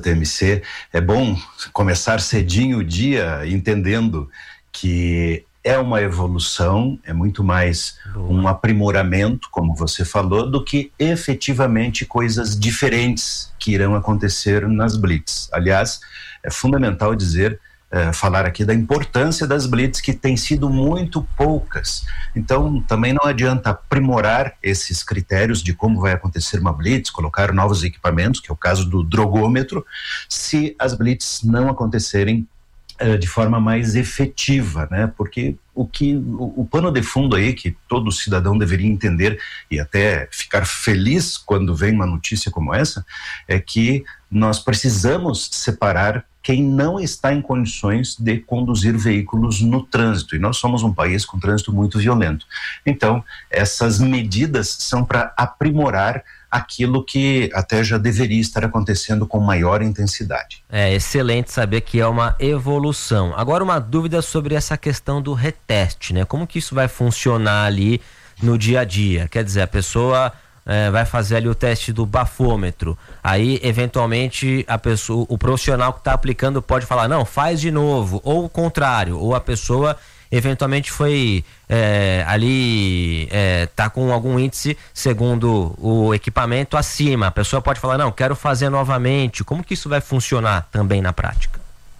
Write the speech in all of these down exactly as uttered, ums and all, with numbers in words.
T M C, é bom começar cedinho o dia entendendo que é uma evolução, é muito mais Boa. um aprimoramento, como você falou, do que efetivamente coisas diferentes que irão acontecer nas blitz. Aliás, é fundamental dizer, é, falar aqui da importância das blitz, que têm sido muito poucas. Então, também não adianta aprimorar esses critérios de como vai acontecer uma blitz, colocar novos equipamentos, que é o caso do drogômetro, se as blitz não acontecerem de forma mais efetiva, né? Porque o que o, o pano de fundo aí que todo cidadão deveria entender e até ficar feliz quando vem uma notícia como essa é que nós precisamos separar quem não está em condições de conduzir veículos no trânsito, e nós somos um país com trânsito muito violento. Então, essas medidas são para aprimorar aquilo que até já deveria estar acontecendo com maior intensidade. É excelente saber que é uma evolução. Agora, uma dúvida sobre essa questão do reteste, né? Como que isso vai funcionar ali no dia a dia? Quer dizer, a pessoa é, vai fazer ali o teste do bafômetro, aí eventualmente a pessoa, o profissional que está aplicando pode falar, não, faz de novo, ou o contrário, ou a pessoa eventualmente foi é, ali, é, tá com algum índice segundo o equipamento acima, a pessoa pode falar, não, quero fazer novamente. Como que isso vai funcionar também na prática?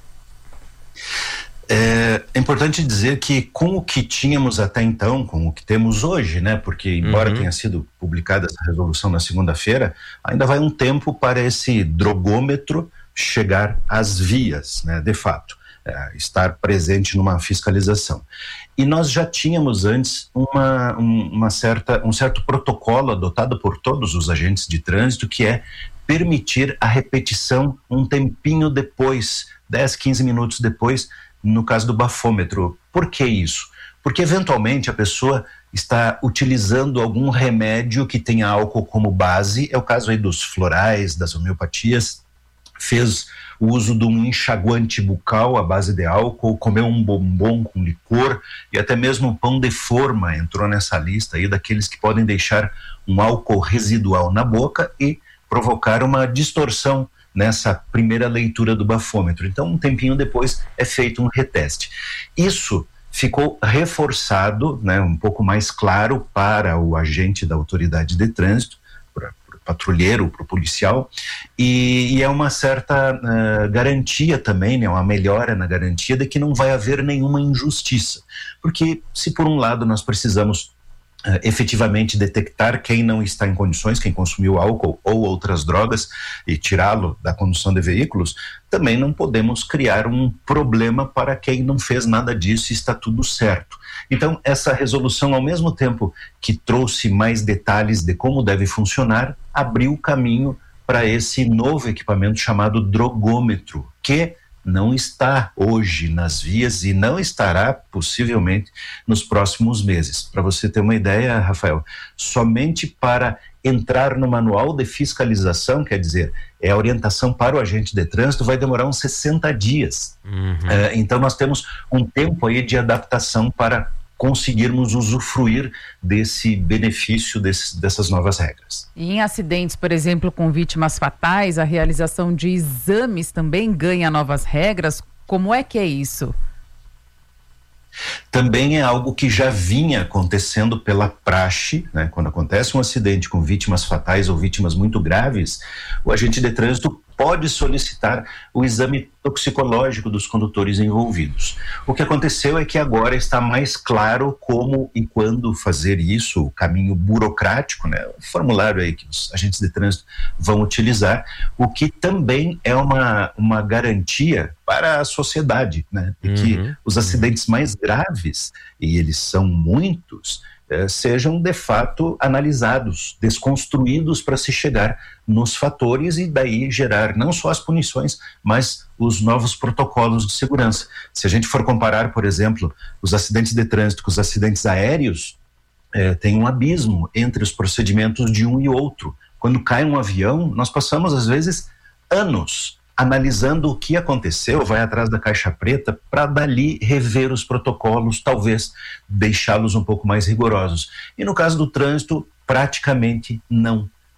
É, é importante dizer que com o que tínhamos até então, com o que temos hoje, né, porque embora uhum. tenha sido publicada essa resolução na segunda-feira, ainda vai um tempo para esse drogômetro chegar às vias, né, de fato. É, estar presente numa fiscalização. E nós já tínhamos antes uma, um, uma certa, um certo protocolo adotado por todos os agentes de trânsito, que é permitir a repetição um tempinho depois, dez, quinze minutos depois, no caso do bafômetro. Por que isso? Porque eventualmente a pessoa está utilizando algum remédio que tenha álcool como base, é o caso aí dos florais, das homeopatias, fez o uso de um enxaguante bucal à base de álcool, comeu um bombom com licor e até mesmo um pão de forma entrou nessa lista aí daqueles que podem deixar um álcool residual na boca e provocar uma distorção nessa primeira leitura do bafômetro. Então, um tempinho depois é feito um reteste. Isso ficou reforçado, né, um pouco mais claro para o agente da autoridade de trânsito, patrulheiro, para o policial, e, e é uma certa uh, garantia também, né, uma melhora na garantia de que não vai haver nenhuma injustiça, porque se por um lado nós precisamos uh, efetivamente detectar quem não está em condições, quem consumiu álcool ou outras drogas e tirá-lo da condução de veículos, também não podemos criar um problema para quem não fez nada disso e está tudo certo. Então, essa resolução, ao mesmo tempo que trouxe mais detalhes de como deve funcionar, abriu o caminho para esse novo equipamento chamado drogômetro, que não está hoje nas vias e não estará possivelmente nos próximos meses. Para você ter uma ideia, Rafael, somente para entrar no manual de fiscalização, quer dizer, é a orientação para o agente de trânsito, vai demorar uns sessenta dias. Uhum. Uh, então nós temos um tempo aí de adaptação para conseguirmos usufruir desse benefício desse, dessas novas regras. E em acidentes, por exemplo, com vítimas fatais, a realização de exames também ganha novas regras. Como é que é isso? Também é algo que já vinha acontecendo pela praxe, né? Quando acontece um acidente com vítimas fatais ou vítimas muito graves, o agente de trânsito pode solicitar o exame toxicológico dos condutores envolvidos. O que aconteceu é que agora está mais claro como e quando fazer isso, o caminho burocrático, né? O formulário aí que os agentes de trânsito vão utilizar, o que também é uma, uma garantia para a sociedade, né? De que uhum. os acidentes mais graves, e eles são muitos, eh, sejam de fato analisados, desconstruídos para se chegar nos fatores e daí gerar não só as punições, mas os novos protocolos de segurança. Se a gente for comparar, por exemplo, os acidentes de trânsito com os acidentes aéreos, eh, tem um abismo entre os procedimentos de um e outro. Quando cai um avião, nós passamos às vezes anos analisando o que aconteceu, vai atrás da caixa preta para dali rever os protocolos, talvez deixá-los um pouco mais rigorosos. E no caso do trânsito, praticamente não.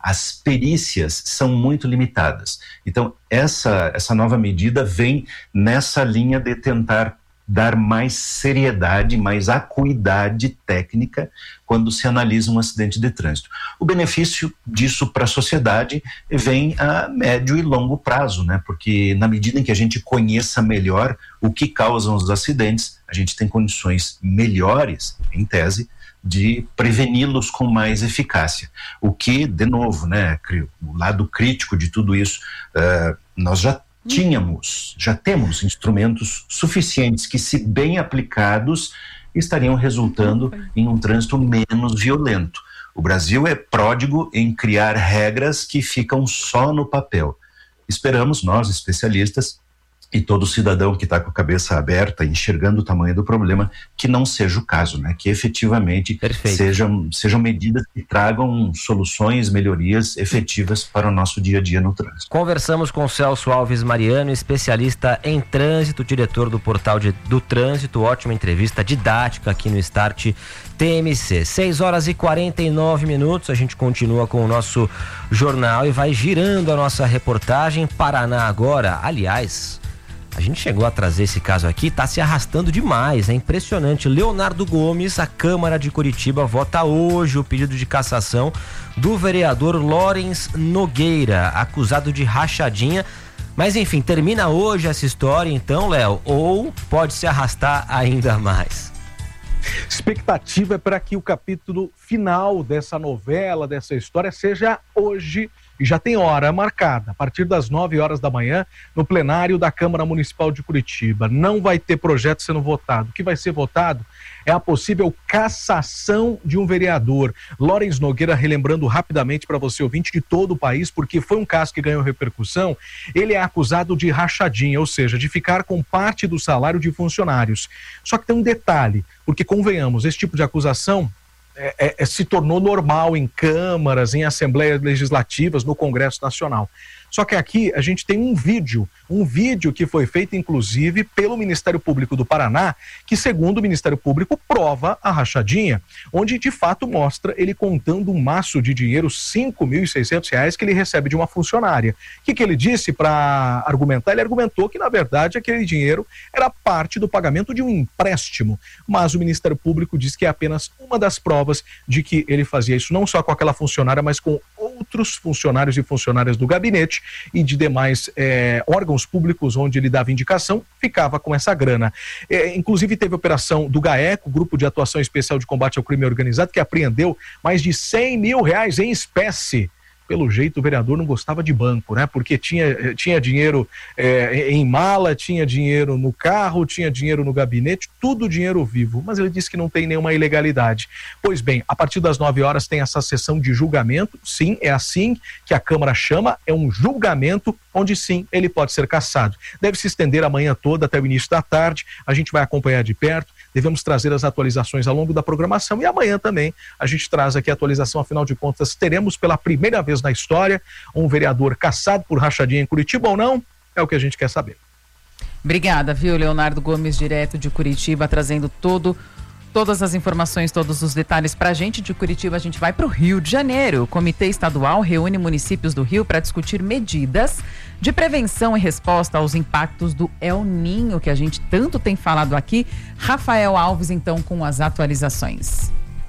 as perícias são muito limitadas. Então, essa, essa nova medida vem nessa linha de tentar dar mais seriedade, mais acuidade técnica quando se analisa um acidente de trânsito. O benefício disso para a sociedade vem a médio e longo prazo, né? Porque na medida em que a gente conheça melhor o que causam os acidentes, a gente tem condições melhores, em tese, de preveni-los com mais eficácia. O que, de novo, né, o lado crítico de tudo isso, uh, nós já tínhamos, já temos instrumentos suficientes que, se bem aplicados, estariam resultando em um trânsito menos violento. O Brasil é pródigo em criar regras que ficam só no papel. Esperamos, nós, especialistas, e todo cidadão que está com a cabeça aberta, enxergando o tamanho do problema, que não seja o caso, né? Que efetivamente sejam, sejam medidas que tragam soluções, melhorias efetivas para o nosso dia a dia no trânsito. Conversamos com Celso Alves Mariano, especialista em trânsito, diretor do Portal de, do Trânsito. Ótima entrevista didática aqui no Start T M C. seis horas e quarenta e nove minutos, a gente continua com o nosso jornal e vai girando a nossa reportagem. Paraná agora, aliás, a gente chegou a trazer esse caso aqui, tá se arrastando demais, é impressionante. Leonardo Gomes, a Câmara de Curitiba vota hoje o pedido de cassação do vereador Lawrence Nogueira, acusado de rachadinha. Mas enfim, termina hoje essa história então, Léo, ou pode se arrastar ainda mais? Expectativa é para que o capítulo final dessa novela, dessa história, seja hoje, e já tem hora marcada, a partir das nove horas da manhã, no plenário da Câmara Municipal de Curitiba. Não vai ter projeto sendo votado. O que vai ser votado é a possível cassação de um vereador. Lawrence Nogueira, relembrando rapidamente para você, ouvinte de todo o país, porque foi um caso que ganhou repercussão, ele é acusado de rachadinha, ou seja, de ficar com parte do salário de funcionários. Só que tem um detalhe, porque convenhamos, esse tipo de acusação É, é, se tornou normal em câmaras, em assembleias legislativas, no Congresso Nacional. Só que aqui a gente tem um vídeo, um vídeo que foi feito inclusive pelo Ministério Público do Paraná, que segundo o Ministério Público prova a rachadinha, onde de fato mostra ele contando um maço de dinheiro, cinco mil e seiscentos reais, que ele recebe de uma funcionária. O que, que ele disse para argumentar? Ele argumentou que na verdade aquele dinheiro era parte do pagamento de um empréstimo, mas o Ministério Público diz que é apenas uma das provas de que ele fazia isso não só com aquela funcionária, mas com outros funcionários e funcionárias do gabinete e de demais é, órgãos públicos onde ele dava indicação, ficava com essa grana. É, inclusive teve a operação do GAECO, Grupo de Atuação Especial de Combate ao Crime Organizado, que apreendeu mais de cem mil reais em espécie. Pelo jeito o vereador não gostava de banco, né? Porque tinha, tinha dinheiro é, em mala, tinha dinheiro no carro, tinha dinheiro no gabinete, tudo dinheiro vivo. Mas ele disse que não tem nenhuma ilegalidade. Pois bem, a partir das nove horas tem essa sessão de julgamento. Sim, é assim que a Câmara chama, é um julgamento onde sim, ele pode ser cassado. Deve se estender a manhã toda até o início da tarde, a gente vai acompanhar de perto. Devemos trazer as atualizações ao longo da programação e amanhã também a gente traz aqui a atualização, afinal de contas teremos pela primeira vez na história um vereador cassado por rachadinha em Curitiba ou não, é o que a gente quer saber. Obrigada, viu, Leonardo Gomes, direto de Curitiba, trazendo todo, todas as informações, todos os detalhes pra gente. De Curitiba a gente vai pro Rio de Janeiro. O Comitê Estadual reúne municípios do Rio para discutir medidas de prevenção e resposta aos impactos do El Ninho, que a gente tanto tem falado aqui. Rafael Alves, então, com as atualizações.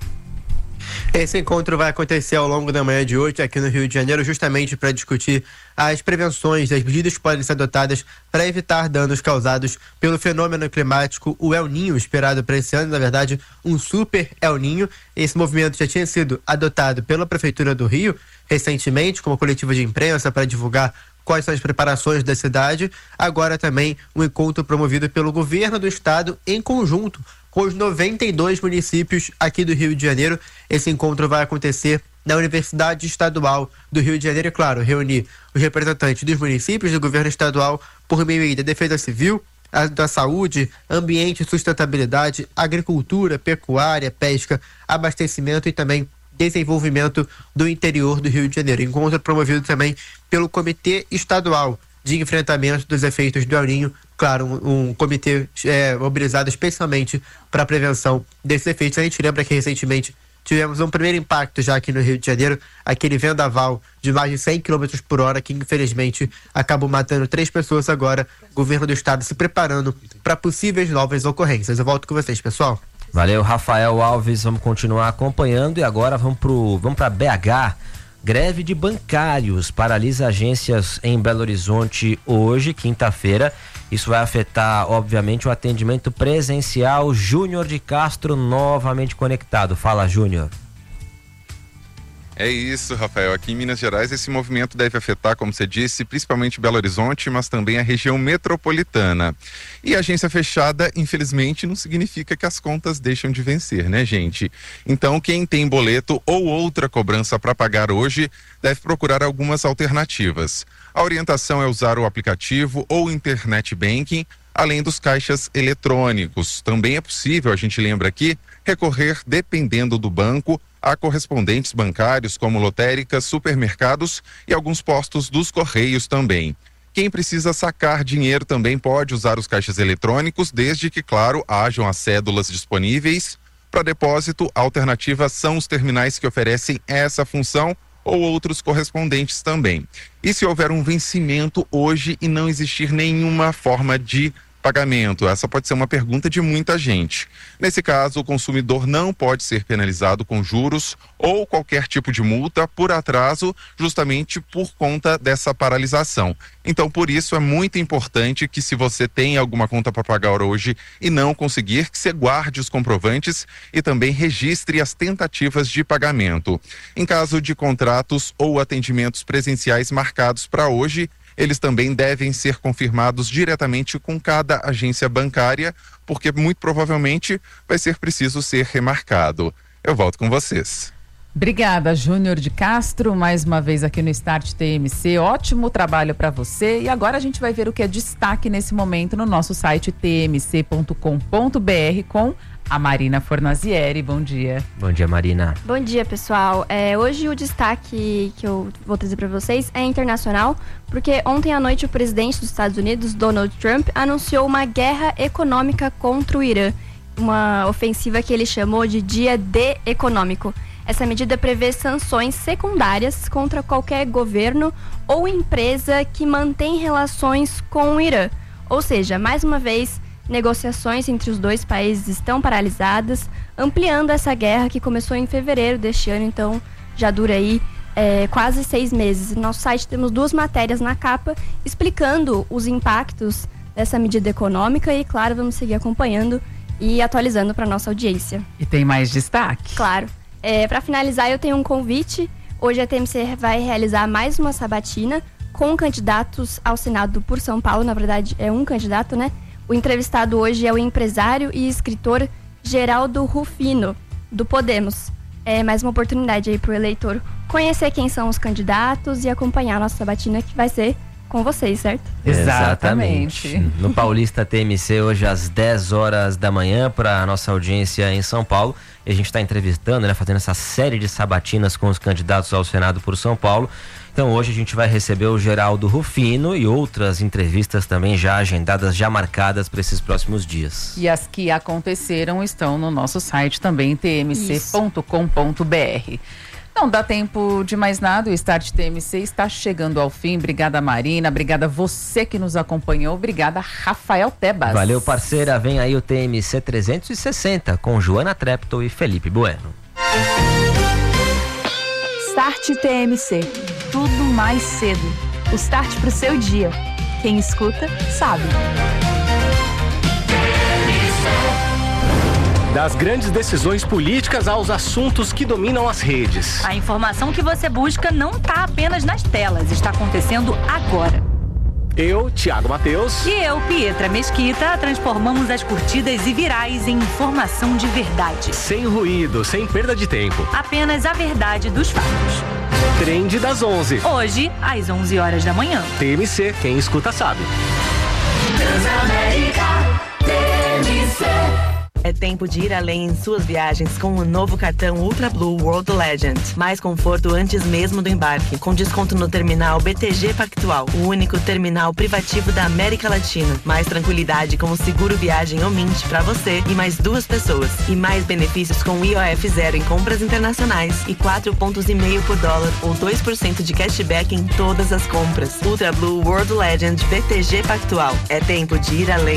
Esse encontro vai acontecer ao longo da manhã de hoje aqui no Rio de Janeiro, justamente para discutir as prevenções, as medidas que podem ser adotadas para evitar danos causados pelo fenômeno climático, o El Ninho, esperado para esse ano, na verdade, um super El Ninho. Esse movimento já tinha sido adotado pela Prefeitura do Rio recentemente, como coletiva de imprensa para divulgar quais são as preparações da cidade. Agora também um encontro promovido pelo governo do estado em conjunto com os noventa e dois municípios aqui do Rio de Janeiro. Esse encontro vai acontecer na Universidade Estadual do Rio de Janeiro e, claro, reunir os representantes dos municípios do governo estadual por meio da Defesa Civil, a, da saúde, ambiente e sustentabilidade, agricultura, pecuária, pesca, abastecimento e também desenvolvimento do interior do Rio de Janeiro. Encontro promovido também pelo Comitê Estadual de Enfrentamento dos Efeitos do El Ninho, claro, um, um comitê é, mobilizado especialmente para a prevenção desses efeitos. A gente lembra que recentemente tivemos um primeiro impacto já aqui no Rio de Janeiro, aquele vendaval de mais de cem quilômetros por hora, que infelizmente acabou matando três pessoas agora. O governo do estado se preparando para possíveis novas ocorrências. Eu volto com vocês, pessoal. Valeu, Rafael Alves, vamos continuar acompanhando e agora vamos pro, vamos para B H. Greve de bancários paralisa agências em Belo Horizonte hoje, quinta-feira. Isso vai afetar, obviamente, o atendimento presencial. Júnior de Castro novamente conectado. Fala, Júnior. É isso, Rafael. Aqui em Minas Gerais, esse movimento deve afetar, como você disse, principalmente Belo Horizonte, mas também a região metropolitana. E a agência fechada, infelizmente, não significa que as contas deixam de vencer, né, gente? Então, quem tem boleto ou outra cobrança para pagar hoje, deve procurar algumas alternativas. A orientação é usar o aplicativo ou internet banking, além dos caixas eletrônicos. Também é possível, a gente lembra aqui, recorrer, dependendo do banco, a correspondentes bancários como lotéricas, supermercados e alguns postos dos Correios também. Quem precisa sacar dinheiro também pode usar os caixas eletrônicos, desde que, claro, hajam as cédulas disponíveis. Para depósito, a alternativa são os terminais que oferecem essa função ou outros correspondentes também. E se houver um vencimento hoje e não existir nenhuma forma de pagamento? Essa pode ser uma pergunta de muita gente. Nesse caso, o consumidor não pode ser penalizado com juros ou qualquer tipo de multa por atraso, justamente por conta dessa paralisação. Então, por isso, é muito importante que, se você tem alguma conta para pagar hoje e não conseguir, que você guarde os comprovantes e também registre as tentativas de pagamento. Em caso de contratos ou atendimentos presenciais marcados para hoje, eles também devem ser confirmados diretamente com cada agência bancária, porque muito provavelmente vai ser preciso ser remarcado. Eu volto com vocês. Obrigada, Júnior de Castro, mais uma vez aqui no Start T M C. Ótimo trabalho para você. E agora a gente vai ver o que é destaque nesse momento no nosso site t m c ponto com ponto b r com a Marina Fornazieri. Bom dia. Bom dia, Marina. Bom dia, pessoal. É, hoje o destaque que eu vou trazer para vocês é internacional, porque ontem à noite o presidente dos Estados Unidos, Donald Trump, anunciou uma guerra econômica contra o Irã, uma ofensiva que ele chamou de Dia D econômico. Essa medida prevê sanções secundárias contra qualquer governo ou empresa que mantém relações com o Irã. Ou seja, mais uma vez, negociações entre os dois países estão paralisadas, ampliando essa guerra que começou em fevereiro deste ano, então já dura aí é, quase seis meses. No nosso site temos duas matérias na capa explicando os impactos dessa medida econômica e, claro, vamos seguir acompanhando e atualizando para nossa audiência. E tem mais destaque? Claro. É, para finalizar, eu tenho um convite. Hoje a T M C vai realizar mais uma sabatina com candidatos ao Senado por São Paulo. Na verdade, é um candidato, né? O entrevistado hoje é o empresário e escritor Geraldo Rufino, do Podemos. É mais uma oportunidade aí para o eleitor conhecer quem são os candidatos e acompanhar a nossa sabatina, que vai ser com vocês, certo? Exatamente. No Paulista T M C, hoje às dez horas da manhã, para a nossa audiência em São Paulo. E a gente está entrevistando, né, fazendo essa série de sabatinas com os candidatos ao Senado por São Paulo. Então hoje a gente vai receber o Geraldo Rufino e outras entrevistas também já agendadas, já marcadas para esses próximos dias. E as que aconteceram estão no nosso site também, t m c ponto com ponto b r. Não dá tempo de mais nada, o Start T M C está chegando ao fim. Obrigada, Marina, obrigada você que nos acompanhou, obrigada, Rafael Tebas. Valeu, parceira, vem aí o T M C trezentos e sessenta com Joana Treptow e Felipe Bueno. Start T M C, tudo mais cedo. O start pro seu dia. Quem escuta, sabe. Das grandes decisões políticas aos assuntos que dominam as redes. A informação que você busca não está apenas nas telas, está acontecendo agora. Eu, Thiago Mateus. E eu, Pietra Mesquita, transformamos as curtidas e virais em informação de verdade. Sem ruído, sem perda de tempo. Apenas a verdade dos fatos. Trend das onze. Hoje, às onze horas da manhã. T M C, quem escuta sabe. Transamérica, T M C. É tempo de ir além em suas viagens com o novo cartão Ultra Blue World Legend. Mais conforto antes mesmo do embarque, com desconto no terminal B T G Pactual, o único terminal privativo da América Latina. Mais tranquilidade com o seguro viagem Omint para você e mais duas pessoas. E mais benefícios com I O F zero em compras internacionais e quatro pontos e meio por dólar ou dois por cento de cashback em todas as compras. Ultra Blue World Legend B T G Pactual. É tempo de ir além.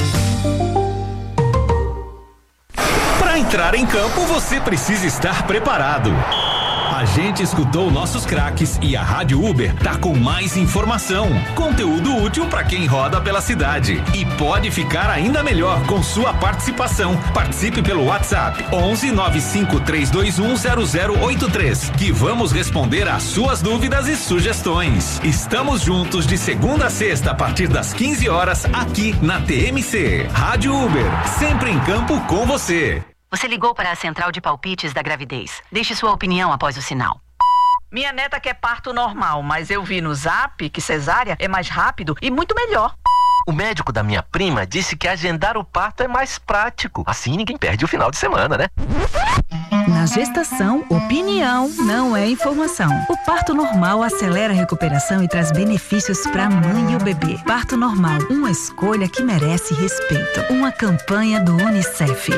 Para entrar em campo, você precisa estar preparado. A gente escutou nossos craques e a Rádio Uber tá com mais informação, conteúdo útil para quem roda pela cidade e pode ficar ainda melhor com sua participação. Participe pelo WhatsApp onze nove cinco três dois um zero zero oito três, que vamos responder às suas dúvidas e sugestões. Estamos juntos de segunda a sexta a partir das quinze horas aqui na T M C. Rádio Uber, sempre em campo com você. Você ligou para a central de palpites da gravidez. Deixe sua opinião após o sinal. Minha neta quer parto normal, mas eu vi no Zap que cesárea é mais rápido e muito melhor. O médico da minha prima disse que agendar o parto é mais prático. Assim ninguém perde o final de semana, né? Na gestação, opinião não é informação. O parto normal acelera a recuperação e traz benefícios para a mãe e o bebê. Parto normal, uma escolha que merece respeito. Uma campanha do Unicef.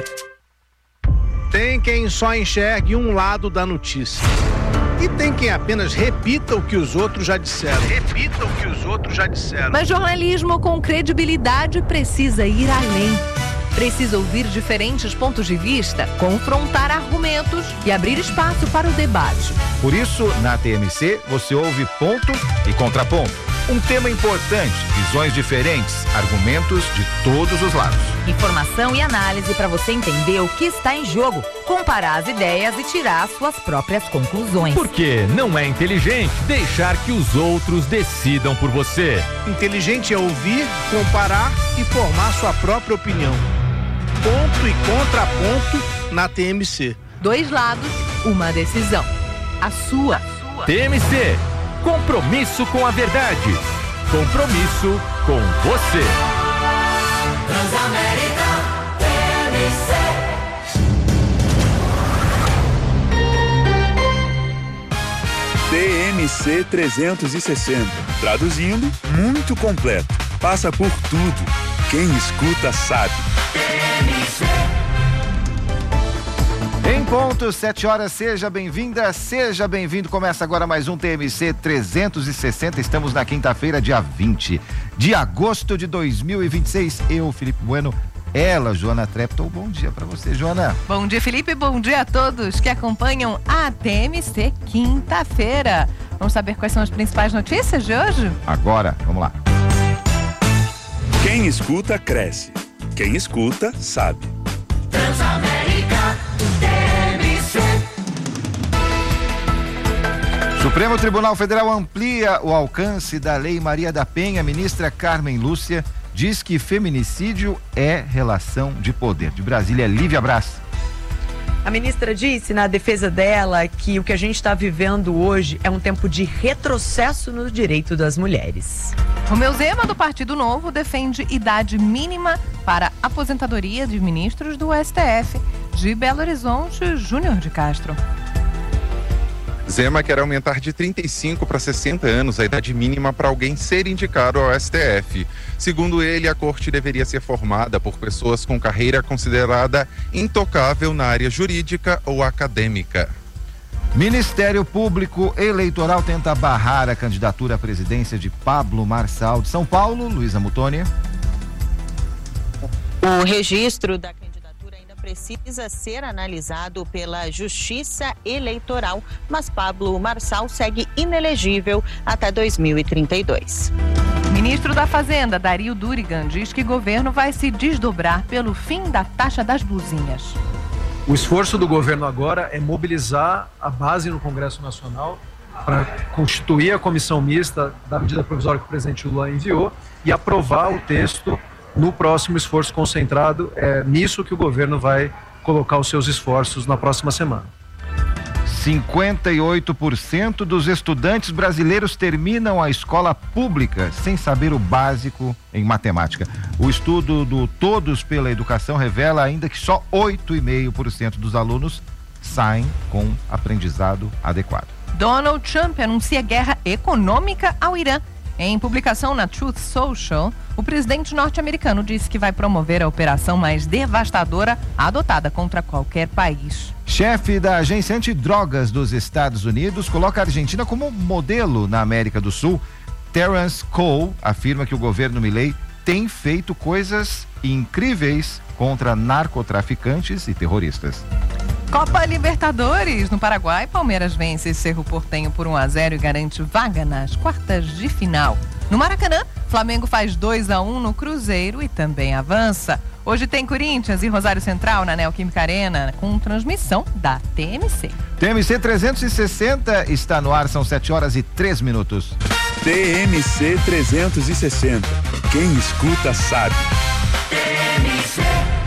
Tem quem só enxergue um lado da notícia. E tem quem apenas repita o que os outros já disseram. Repita o que os outros já disseram. Mas jornalismo com credibilidade precisa ir além. Precisa ouvir diferentes pontos de vista, confrontar argumentos e abrir espaço para o debate. Por isso, na T M C, você ouve ponto e contraponto. Um tema importante, visões diferentes, argumentos de todos os lados. Informação e análise para você entender o que está em jogo, comparar as ideias e tirar as suas próprias conclusões. Porque não é inteligente deixar que os outros decidam por você. Inteligente é ouvir, comparar e formar sua própria opinião. Ponto e contraponto na T M C. Dois lados, uma decisão. A sua. A sua. T M C. Compromisso com a verdade. Compromisso com você. Transamérica T M C. T M C trezentos e sessenta. Traduzindo, muito completo. Passa por tudo. Quem escuta sabe. T M C. Em ponto, sete horas, seja bem-vinda, seja bem-vindo. Começa agora mais um T M C trezentos e sessenta. Estamos na quinta-feira, dia vinte de agosto de dois mil e vinte e seis. Eu, Felipe Bueno, ela, Joana Treptow. Bom dia pra você, Joana. Bom dia, Felipe. Bom dia a todos que acompanham a T M C quinta-feira. Vamos saber quais são as principais notícias de hoje? Agora, vamos lá. Quem escuta, cresce. Quem escuta, sabe. Transamérica T M C. Supremo Tribunal Federal amplia o alcance da Lei Maria da Penha. Ministra Carmen Lúcia diz que feminicídio é relação de poder. De Brasília, Lívia Braz. A ministra disse na defesa dela que o que a gente está vivendo hoje é um tempo de retrocesso no direito das mulheres. Romeu Zema, do Partido Novo, defende idade mínima para aposentadoria de ministros do S T F. De Belo Horizonte, Júnior de Castro. Zema quer aumentar de trinta e cinco para sessenta anos a idade mínima para alguém ser indicado ao S T F. Segundo ele, a corte deveria ser formada por pessoas com carreira considerada intocável na área jurídica ou acadêmica. Ministério Público Eleitoral tenta barrar a candidatura à presidência de Pablo Marçal. De São Paulo, Luísa Mutoni. O registro da candidatura ainda precisa ser analisado pela Justiça Eleitoral, mas Pablo Marçal segue inelegível até dois mil e trinta e dois. Ministro da Fazenda, Dario Durigan, diz que o governo vai se desdobrar pelo fim da taxa das blusinhas. O esforço do governo agora é mobilizar a base no Congresso Nacional para constituir a comissão mista da medida provisória que o presidente Lula enviou e aprovar o texto no próximo esforço concentrado. É nisso que o governo vai colocar os seus esforços na próxima semana. cinquenta e oito por cento dos estudantes brasileiros terminam a escola pública sem saber o básico em matemática. O estudo do Todos pela Educação revela ainda que só oito vírgula cinco por cento dos alunos saem com aprendizado adequado. Donald Trump anuncia guerra econômica ao Irã. Em publicação na Truth Social, o presidente norte-americano disse que vai promover a operação mais devastadora adotada contra qualquer país. Chefe da Agência Antidrogas dos Estados Unidos coloca a Argentina como modelo na América do Sul. Terence Cole afirma que o governo Milei tem feito coisas incríveis contra narcotraficantes e terroristas. Copa Libertadores, no Paraguai, Palmeiras vence Cerro Porteño por um a zero e garante vaga nas quartas de final. No Maracanã, Flamengo faz dois a um no Cruzeiro e também avança. Hoje tem Corinthians e Rosário Central na Neoquímica Arena, com transmissão da T M C. T M C trezentos e sessenta está no ar, são sete horas e três minutos. T M C trezentos e sessenta. Quem escuta sabe. T M C.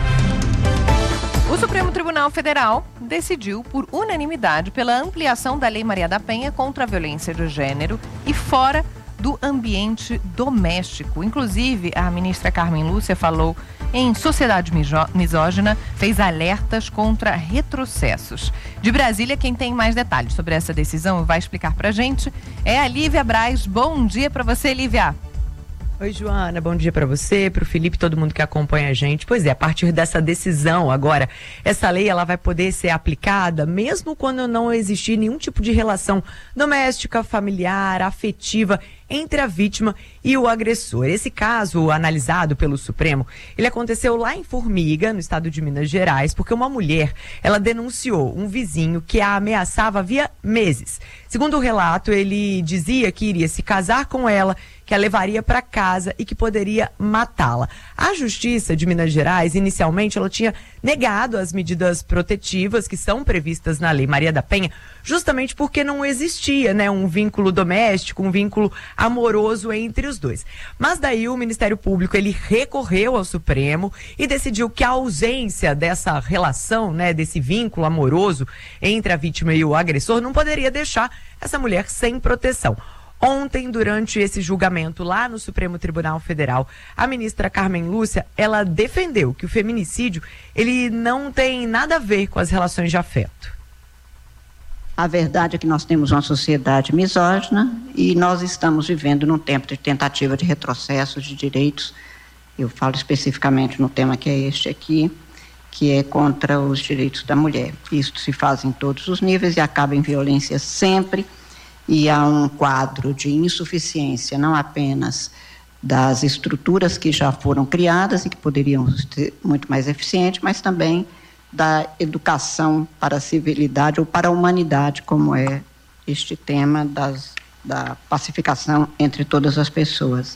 O Supremo Tribunal Federal decidiu por unanimidade pela ampliação da Lei Maria da Penha contra a violência de gênero e fora do ambiente doméstico. Inclusive, a ministra Carmen Lúcia falou em Sociedade Misógina, fez alertas contra retrocessos. De Brasília, quem tem mais detalhes sobre essa decisão e vai explicar pra gente é a Lívia Braz. Bom dia pra você, Lívia. Oi, Joana, bom dia para você, para o Felipe, todo mundo que acompanha a gente. Pois é, a partir dessa decisão agora, essa lei ela vai poder ser aplicada mesmo quando não existir nenhum tipo de relação doméstica, familiar, afetiva entre a vítima e o agressor. Esse caso, analisado pelo Supremo, ele aconteceu lá em Formiga, no estado de Minas Gerais, porque uma mulher, ela denunciou um vizinho que a ameaçava havia meses. Segundo o relato, ele dizia que iria se casar com ela, que a levaria para casa e que poderia matá-la. A Justiça de Minas Gerais, inicialmente, ela tinha negado as medidas protetivas que são previstas na Lei Maria da Penha, justamente porque não existia, né, um vínculo doméstico, um vínculo amoroso entre os dois. Mas daí o Ministério Público, ele recorreu ao Supremo e decidiu que a ausência dessa relação, né, desse vínculo amoroso entre a vítima e o agressor não poderia deixar essa mulher sem proteção. Ontem, durante esse julgamento lá no Supremo Tribunal Federal, a ministra Carmen Lúcia, ela defendeu que o feminicídio, ele não tem nada a ver com as relações de afeto. A verdade é que nós temos uma sociedade misógina e nós estamos vivendo num tempo de tentativa de retrocesso de direitos. Eu falo especificamente no tema que é este aqui, que é contra os direitos da mulher. Isso se faz em todos os níveis e acaba em violência sempre. E há um quadro de insuficiência, não apenas das estruturas que já foram criadas e que poderiam ser muito mais eficientes, mas também da educação para a civilidade ou para a humanidade, como é este tema das, da pacificação entre todas as pessoas.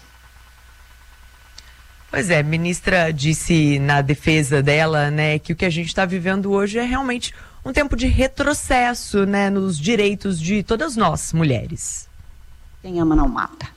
Pois é, a ministra disse na defesa dela, né, que o que a gente está vivendo hoje é realmente um tempo de retrocesso, né, nos direitos de todas nós, mulheres. Quem ama não mata.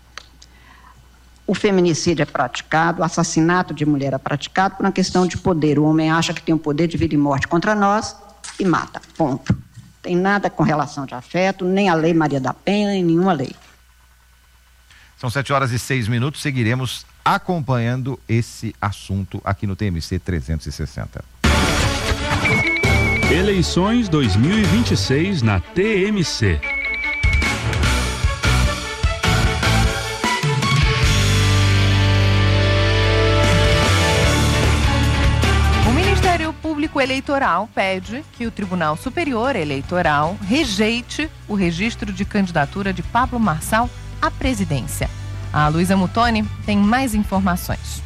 O feminicídio é praticado, o assassinato de mulher é praticado por uma questão de poder. O homem acha que tem o poder de vida e morte contra nós e mata, ponto. Tem nada com relação de afeto, nem a Lei Maria da Penha, nem nenhuma lei. São sete horas e seis minutos, seguiremos acompanhando esse assunto aqui no T M C trezentos e sessenta. Eleições dois mil e vinte e seis na T M C. O Ministério Público Eleitoral pede que o Tribunal Superior Eleitoral rejeite o registro de candidatura de Pablo Marçal à presidência. A Luísa Mutoni tem mais informações.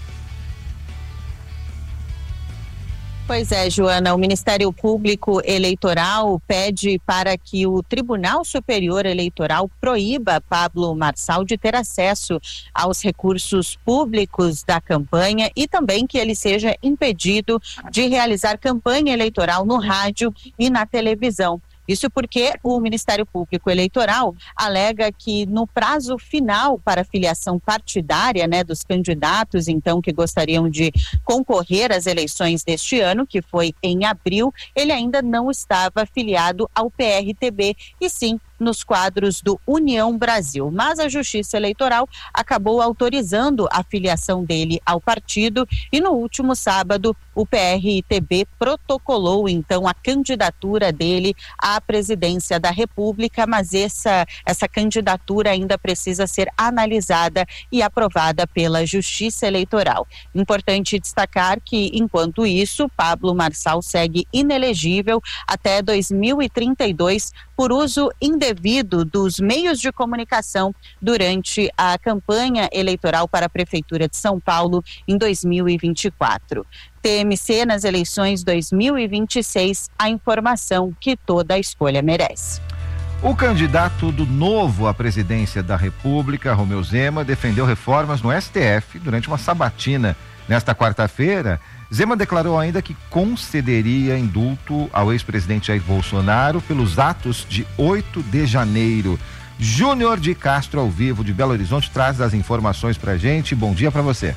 Pois é, Joana, o Ministério Público Eleitoral pede para que o Tribunal Superior Eleitoral proíba Pablo Marçal de ter acesso aos recursos públicos da campanha e também que ele seja impedido de realizar campanha eleitoral no rádio e na televisão. Isso porque o Ministério Público Eleitoral alega que no prazo final para a filiação partidária, né, dos candidatos, então, que gostariam de concorrer às eleições deste ano, que foi em abril, ele ainda não estava filiado ao P R T B, e sim nos quadros do União Brasil. Mas a Justiça Eleitoral acabou autorizando a filiação dele ao partido e no último sábado o P R T B protocolou então a candidatura dele à presidência da República, mas essa, essa candidatura ainda precisa ser analisada e aprovada pela Justiça Eleitoral. Importante destacar que, enquanto isso, Pablo Marçal segue inelegível até dois mil e trinta e dois por uso indevido dos meios de comunicação durante a campanha eleitoral para a Prefeitura de São Paulo em dois mil e vinte e quatro. T M C nas eleições dois mil e vinte e seis, a informação que toda a escolha merece. O candidato do Novo à presidência da República, Romeu Zema, defendeu reformas no S T F durante uma sabatina nesta quarta-feira. Zema declarou ainda que concederia indulto ao ex-presidente Jair Bolsonaro pelos atos de oito de janeiro. Júnior de Castro, ao vivo de Belo Horizonte, traz as informações pra gente. Bom dia pra você.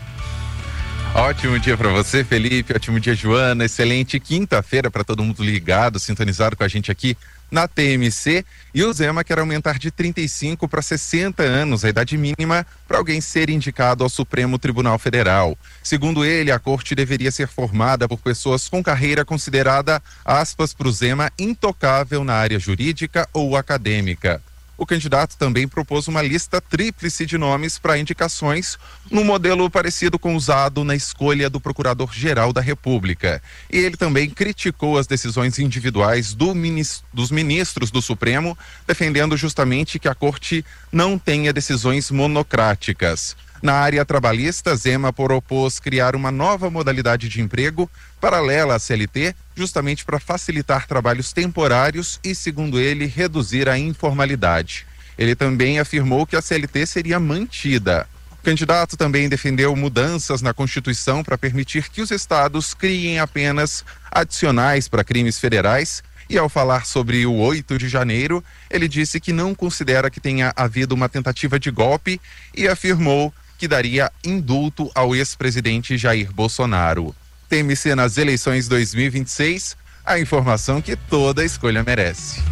Ótimo dia para você, Felipe. Ótimo dia, Joana. Excelente quinta-feira para todo mundo ligado, sintonizado com a gente aqui na T M C. E o Zema quer aumentar de trinta e cinco para sessenta anos a idade mínima para alguém ser indicado ao Supremo Tribunal Federal. Segundo ele, a corte deveria ser formada por pessoas com carreira considerada, aspas, para o Zema, intocável na área jurídica ou acadêmica. O candidato também propôs uma lista tríplice de nomes para indicações, num modelo parecido com o usado na escolha do Procurador-Geral da República. E ele também criticou as decisões individuais do minis- dos ministros do Supremo, defendendo justamente que a Corte não tenha decisões monocráticas. Na área trabalhista, Zema propôs criar uma nova modalidade de emprego paralela à C L T, justamente para facilitar trabalhos temporários e, segundo ele, reduzir a informalidade. Ele também afirmou que a C L T seria mantida. O candidato também defendeu mudanças na Constituição para permitir que os estados criem apenas adicionais para crimes federais. E ao falar sobre o oito de janeiro, ele disse que não considera que tenha havido uma tentativa de golpe e afirmou que daria indulto ao ex-presidente Jair Bolsonaro. T M C nas eleições dois mil e vinte e seis, a informação que toda escolha merece.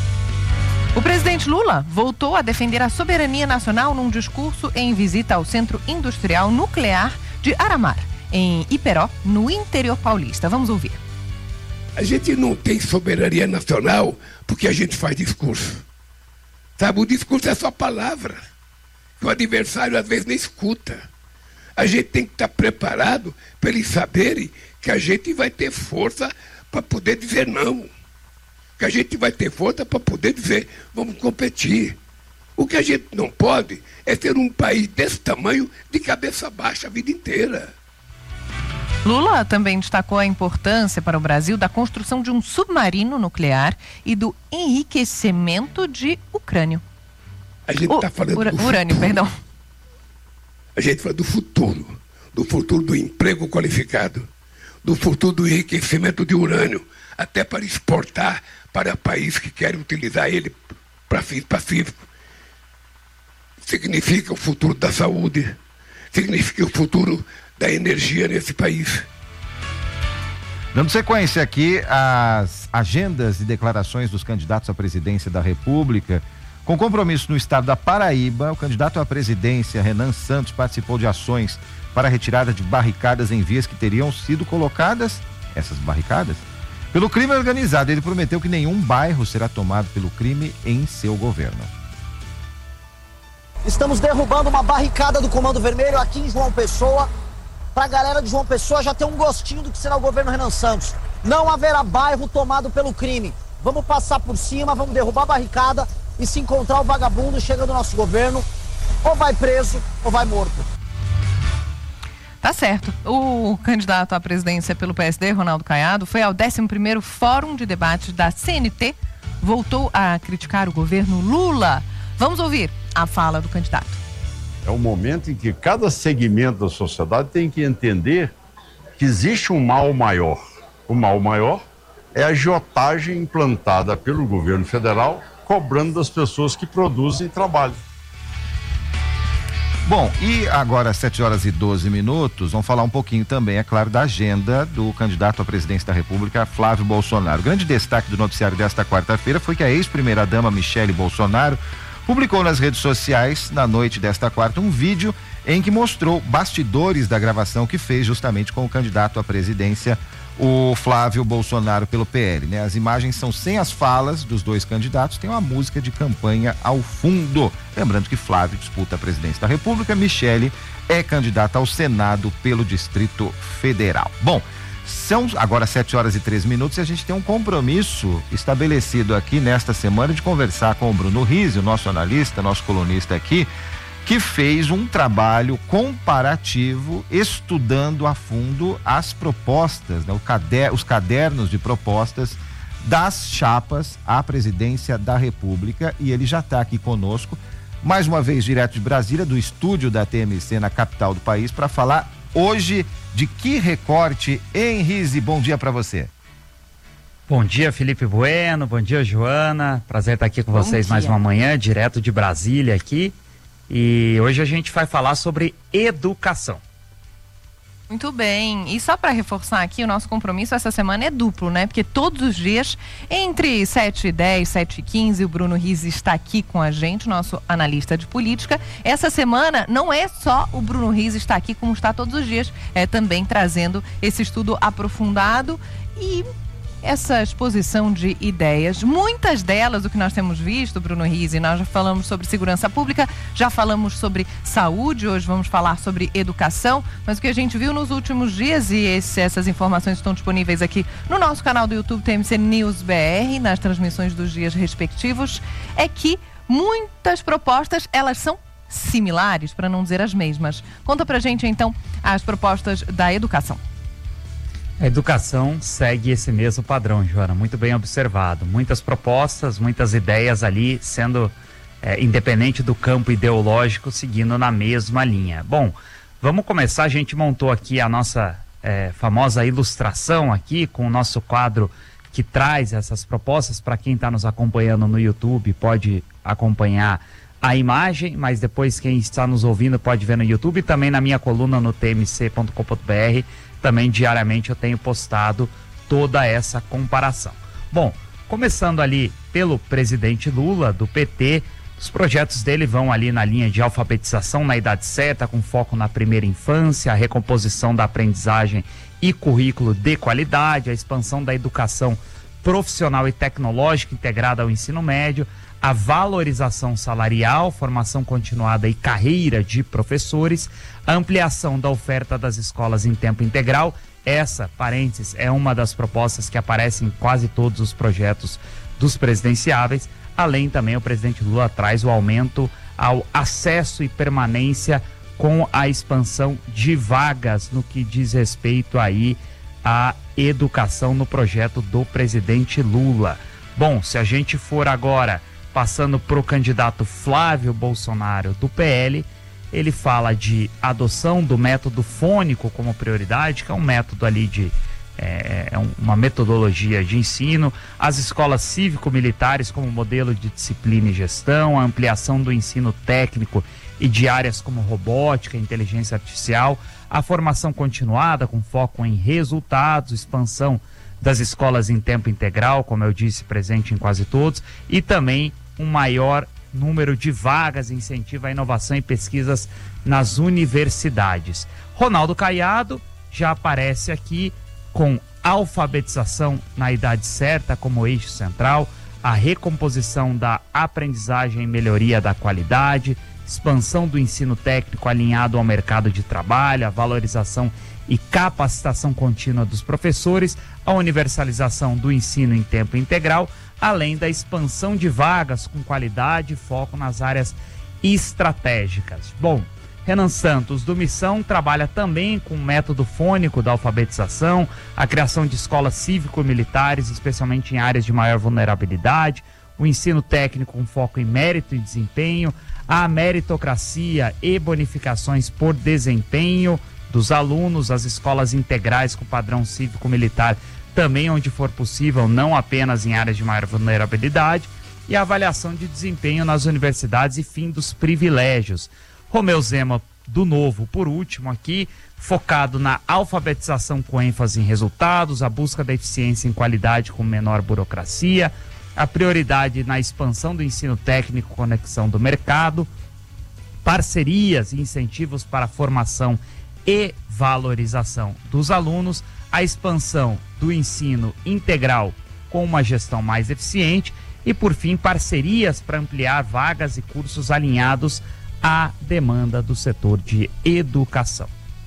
O presidente Lula voltou a defender a soberania nacional num discurso em visita ao Centro Industrial Nuclear de Aramar, em Iperó, no interior paulista. Vamos ouvir. A gente não tem soberania nacional porque a gente faz discurso. Sabe, o discurso é só palavra. O adversário às vezes nem escuta. A gente tem que estar preparado para eles saberem que a gente vai ter força para poder dizer não. Que a gente vai ter força para poder dizer vamos competir. O que a gente não pode é ser um país desse tamanho de cabeça baixa a vida inteira. Lula também destacou a importância para o Brasil da construção de um submarino nuclear e do enriquecimento de ucrânio. A gente está falando ura, do urânio, futuro. perdão. A gente fala do futuro, do futuro do emprego qualificado, do futuro do enriquecimento de urânio, até para exportar para países que querem utilizar ele para fins pacíficos. Significa o futuro da saúde, significa o futuro da energia nesse país. Dando sequência aqui às agendas e declarações dos candidatos à presidência da República, com compromisso no estado da Paraíba, o candidato à presidência, Renan Santos, participou de ações para a retirada de barricadas em vias que teriam sido colocadas, essas barricadas, pelo crime organizado. Ele prometeu que nenhum bairro será tomado pelo crime em seu governo. Estamos derrubando uma barricada do Comando Vermelho aqui em João Pessoa, para a galera de João Pessoa já ter um gostinho do que será o governo Renan Santos. Não haverá bairro tomado pelo crime. Vamos passar por cima, vamos derrubar a barricada e se encontrar o vagabundo chega do nosso governo, ou vai preso ou vai morto. Tá certo. O candidato à presidência pelo P S D, Ronaldo Caiado, foi ao décimo primeiro Fórum de Debate da C N T, voltou a criticar o governo Lula. Vamos ouvir a fala do candidato. É um momento em que cada segmento da sociedade tem que entender que existe um mal maior. O mal maior é a agiotagem implantada pelo governo federal, cobrando das pessoas que produzem trabalho. Bom, e agora às sete horas e doze minutos, vamos falar um pouquinho também, é claro, da agenda do candidato à presidência da República, Flávio Bolsonaro. O grande destaque do noticiário desta quarta-feira foi que a ex-primeira-dama Michele Bolsonaro publicou nas redes sociais, na noite desta quarta, um vídeo em que mostrou bastidores da gravação que fez justamente com o candidato à presidência, o Flávio Bolsonaro, pelo P L, né? As imagens são sem as falas dos dois candidatos, tem uma música de campanha ao fundo. Lembrando que Flávio disputa a presidência da República, Michele é candidata ao Senado pelo Distrito Federal. Bom, são agora sete horas e treze minutos e a gente tem um compromisso estabelecido aqui nesta semana de conversar com o Bruno Rizzi, o nosso analista, nosso colunista aqui, que fez um trabalho comparativo estudando a fundo as propostas, né, o cader, os cadernos de propostas das chapas à presidência da República, e ele já está aqui conosco, mais uma vez direto de Brasília, do estúdio da T M C na capital do país, para falar hoje de que recorte. Hein, Rizzi, bom dia para você. Bom dia, Felipe Bueno, bom dia, Joana, prazer estar aqui com bom vocês dia. Mais uma manhã, direto de Brasília aqui. E hoje a gente vai falar sobre educação. Muito bem. E só para reforçar aqui, o nosso compromisso essa semana é duplo, né? Porque todos os dias, entre sete e dez, sete e quinze, o Bruno Rizzi está aqui com a gente, nosso analista de política. Essa semana não é só o Bruno Rizzi estar aqui como está todos os dias, é também trazendo esse estudo aprofundado e essa exposição de ideias, muitas delas, o que nós temos visto, Bruno Rizzi, nós já falamos sobre segurança pública, já falamos sobre saúde, hoje vamos falar sobre educação, mas o que a gente viu nos últimos dias, e esse, essas informações estão disponíveis aqui no nosso canal do YouTube T M C News B R, nas transmissões dos dias respectivos, é que muitas propostas, elas são similares, para não dizer as mesmas. Conta pra gente então as propostas da educação. A educação segue esse mesmo padrão, Joana, muito bem observado. Muitas propostas, muitas ideias ali sendo, é, independente do campo ideológico, seguindo na mesma linha. Bom, vamos começar, a gente montou aqui a nossa é, famosa ilustração aqui com o nosso quadro que traz essas propostas. Para quem está nos acompanhando no YouTube pode acompanhar a imagem, mas depois quem está nos ouvindo pode ver no YouTube e também na minha coluna no t m c ponto com ponto b r. Também diariamente eu tenho postado toda essa comparação. Bom, começando ali pelo presidente Lula, do P T, os projetos dele vão ali na linha de alfabetização na idade certa, com foco na primeira infância, a recomposição da aprendizagem e currículo de qualidade, a expansão da educação profissional e tecnológica integrada ao ensino médio, a valorização salarial, formação continuada e carreira de professores, a ampliação da oferta das escolas em tempo integral. Essa, parênteses, é uma das propostas que aparecem em quase todos os projetos dos presidenciáveis. Além também, o presidente Lula traz o aumento ao acesso e permanência com a expansão de vagas no que diz respeito aí à educação no projeto do presidente Lula. Bom, se a gente for agora passando para o candidato Flávio Bolsonaro do P L, ele fala de adoção do método fônico como prioridade, que é um método ali de é, é uma metodologia de ensino, as escolas cívico-militares como modelo de disciplina e gestão, a ampliação do ensino técnico e de áreas como robótica, inteligência artificial, a formação continuada com foco em resultados, expansão das escolas em tempo integral, como eu disse, presente em quase todos, e também um maior número de vagas, incentivo à inovação e pesquisas nas universidades. Ronaldo Caiado já aparece aqui com alfabetização na idade certa como eixo central, a recomposição da aprendizagem e melhoria da qualidade, expansão do ensino técnico alinhado ao mercado de trabalho, a valorização e capacitação contínua dos professores, a universalização do ensino em tempo integral, além da expansão de vagas com qualidade e foco nas áreas estratégicas. Bom, Renan Santos, do Missão, trabalha também com o método fônico da alfabetização, a criação de escolas cívico-militares, especialmente em áreas de maior vulnerabilidade, o ensino técnico com foco em mérito e desempenho, a meritocracia e bonificações por desempenho dos alunos, as escolas integrais com padrão cívico-militar também onde for possível, não apenas em áreas de maior vulnerabilidade, e a avaliação de desempenho nas universidades e fim dos privilégios. Romeu Zema, do Novo, por último aqui, focado na alfabetização com ênfase em resultados, a busca da eficiência em qualidade com menor burocracia, a prioridade na expansão do ensino técnico, conexão do mercado, parcerias e incentivos para a formação e valorização dos alunos, a expansão do ensino integral com uma gestão mais eficiente e, por fim, parcerias para ampliar vagas e cursos alinhados à demanda do setor de educação.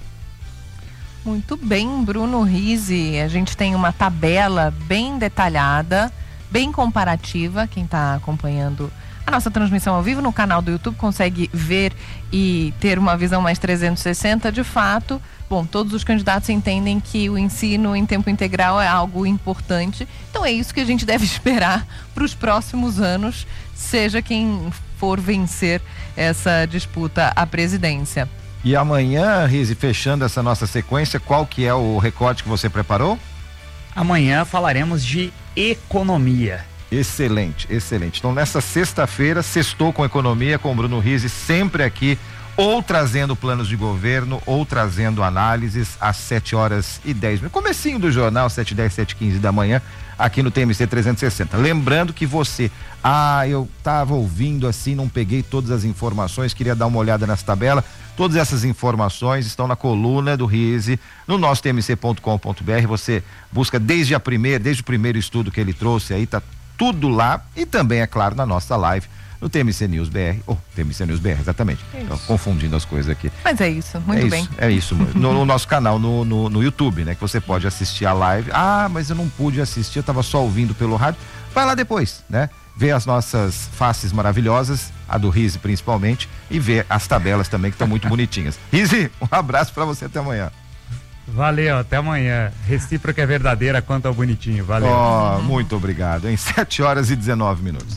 Muito bem, Bruno Rizzi. A gente tem uma tabela bem detalhada, bem comparativa. Quem está acompanhando a nossa transmissão ao vivo no canal do YouTube consegue ver e ter uma visão mais trezentos e sessenta. De fato, bom, todos os candidatos entendem que o ensino em tempo integral é algo importante. Então é isso que a gente deve esperar para os próximos anos, seja quem for vencer essa disputa à presidência. E amanhã, Rizzi, fechando essa nossa sequência, qual que é o recorte que você preparou? Amanhã falaremos de economia. Excelente, excelente. Então nessa sexta-feira, sextou com economia, com o Bruno Rizzi, sempre aqui, ou trazendo planos de governo, ou trazendo análises às sete horas e dez minutos. Comecinho do jornal, sete e dez, sete e quinze da manhã, aqui no T M C trezentos e sessenta. Lembrando que você, ah, eu estava ouvindo assim, não peguei todas as informações, queria dar uma olhada nessa tabela. Todas essas informações estão na coluna do Rizzi, no nosso T M C ponto com ponto B R. Você busca desde a primeira, desde o primeiro estudo que ele trouxe aí, tá tudo lá, e também, é claro, na nossa live, no T M C News B R, ou oh, T M C News B R, exatamente. Tô confundindo as coisas aqui. Mas é isso, muito é bem. Isso, é isso, no, no nosso canal, no, no, no YouTube, né, que você pode assistir a live. Ah, mas eu não pude assistir, eu tava só ouvindo pelo rádio. Vai lá depois, né? Ver as nossas faces maravilhosas, a do Rizzi principalmente, e ver as tabelas também, que estão muito bonitinhas. Rizzi, um abraço para você, até amanhã. Valeu, até amanhã. Recíproca é verdadeira quanto ao bonitinho. Valeu. Oh, muito obrigado. Em sete horas e dezenove minutos.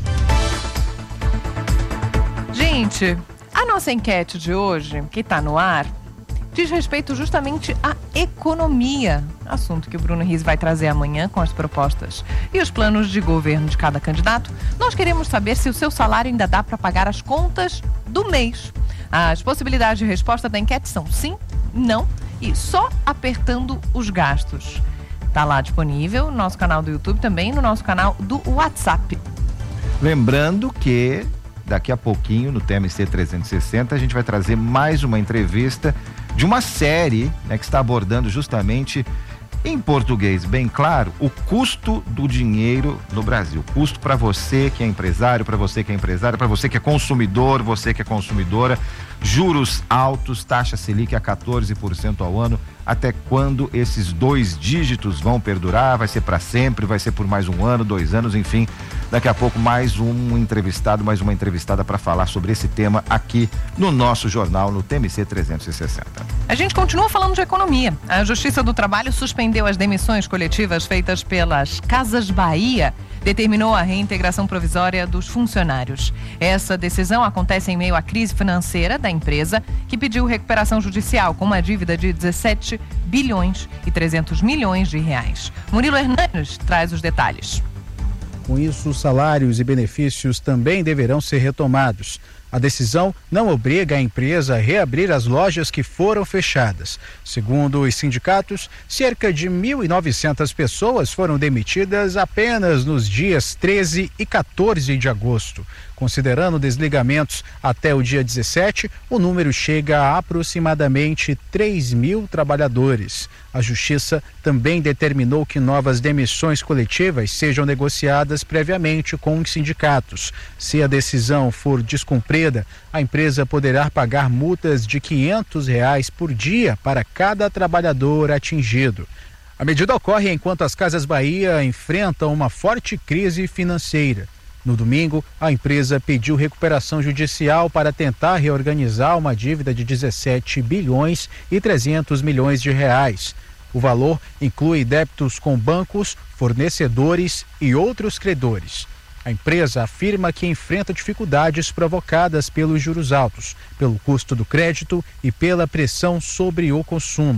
Gente, a nossa enquete de hoje, que está no ar, diz respeito justamente à economia, assunto que o Bruno Rizzi vai trazer amanhã com as propostas e os planos de governo de cada candidato. Nós queremos saber se o seu salário ainda dá para pagar as contas do mês. As possibilidades de resposta da enquete são sim, não e só apertando os gastos. Está lá disponível no nosso canal do YouTube, também no nosso canal do WhatsApp. Lembrando que daqui a pouquinho, no T M C trezentos e sessenta, a gente vai trazer mais uma entrevista de uma série, né, que está abordando justamente, em português bem claro, o custo do dinheiro no Brasil. Custo para você que é empresário, para você que é empresária, para você que é consumidor, você que é consumidora. Juros altos, taxa Selic a quatorze por cento ao ano. Até quando esses dois dígitos vão perdurar? Vai ser para sempre? Vai ser por mais um ano, dois anos, enfim. Daqui a pouco mais um entrevistado, mais uma entrevistada para falar sobre esse tema aqui no nosso jornal, no T M C trezentos e sessenta. A gente continua falando de economia. A Justiça do Trabalho suspendeu as demissões coletivas feitas pelas Casas Bahia, determinou a reintegração provisória dos funcionários. Essa decisão acontece em meio à crise financeira da empresa, que pediu recuperação judicial com uma dívida de dezessete bilhões e trezentos milhões de reais. Murilo Hernandes traz os detalhes. Com isso, os salários e benefícios também deverão ser retomados. A decisão não obriga a empresa a reabrir as lojas que foram fechadas. Segundo os sindicatos, cerca de mil e novecentas pessoas foram demitidas apenas nos dias treze e quatorze de agosto. Considerando desligamentos até o dia dezessete, o número chega a aproximadamente três mil trabalhadores. A Justiça também determinou que novas demissões coletivas sejam negociadas previamente com os sindicatos. Se a decisão for descumprida, a empresa poderá pagar multas de quinhentos reais por dia para cada trabalhador atingido. A medida ocorre enquanto as Casas Bahia enfrentam uma forte crise financeira. No domingo, a empresa pediu recuperação judicial para tentar reorganizar uma dívida de dezessete bilhões e trezentos milhões de reais. O valor inclui débitos com bancos, fornecedores e outros credores. A empresa afirma que enfrenta dificuldades provocadas pelos juros altos, pelo custo do crédito e pela pressão sobre o consumo.